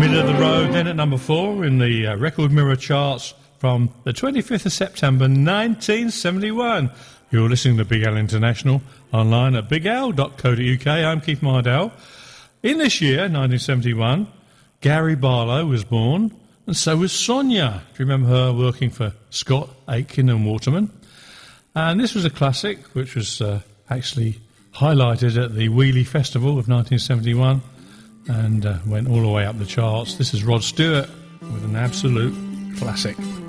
Middle of the Road, then at number 4 in the Record Mirror charts from the 25th of September 1971. You're listening to Big Al International online at bigal.co.uk. I'm Keith Mardell. In this year, 1971, Gary Barlow was born, and so was Sonia. Do you remember her working for Scott Aitken and Waterman? And this was a classic, which was actually highlighted at the Wheelie Festival of 1971 and went all the way up the charts. This is Rod Stewart with an absolute classic.